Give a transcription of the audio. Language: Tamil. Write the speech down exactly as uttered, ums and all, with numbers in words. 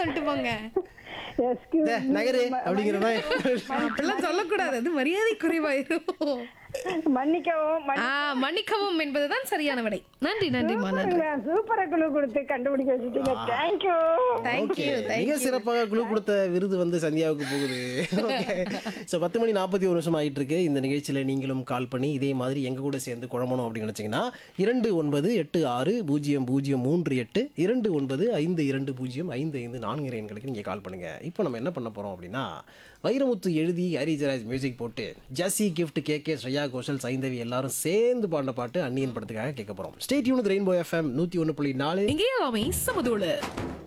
சொல்லிட்டு போங்க. எஸ்கியூஸ் டே, நகரு அப்படிங்கிற மாதிரி அப்படிலாம் சொல்லக்கூடாது, அது மரியாதை குறைவாயிரும். மன்னிக்கவும் ஆ, மன்னிக்கவும் என்பதுதான் சரியான விடை. நன்றி நன்றிமா நன்றி. சூப்பரா குழு கொடுத்து கண்டுபிடிக்க வச்சுட்டீங்க. தேங்க்யூ. தேங்க்யூ மிக தேங்க்யூ. சிறப்பாக குழு கொடுத்த விருது வந்து சந்தியாவுக்கு போகுது. ஓகே, ஸோ பத்து மணி நாற்பத்தி ஒரு நிமிஷம் ஆகிட்டு இருக்கு. இந்த நிகழ்ச்சியில் நீங்களும் கால் பண்ணி இதே மாதிரி எங்கள் கூட சேர்ந்து குழம்பணும் அப்படின்னு நினச்சிங்கன்னா இரண்டு ஒன்பது எட்டு ஆறு பூஜ்ஜியம் பூஜ்ஜியம் மூன்று எட்டு இரண்டு ஒன்பது ஐந்து இரண்டு பூஜ்ஜியம் ஐந்து ஐந்து நான்கு எண்களுக்கு நீங்கள் கால் பண்ணுங்கள். இப்போ நம்ம என்ன பண்ண போகிறோம் அப்படின்னா, வைரமுத்து எழுதி ஹரிஜராஜ் மியூசிக் போட்டு Jassi gift K K Shreya Ghoshal Saindhavi எல்லாரும் சேர்ந்து பாடின பாட்டு அந்நியன் படத்துக்காக கேட்க போகிறோம். ஸ்டே டியூன் ரெயின்போ எஃப்எம் நூற்றி ஒன்று புள்ளி நாலு. இங்கே எல்லாமே சமதோடு.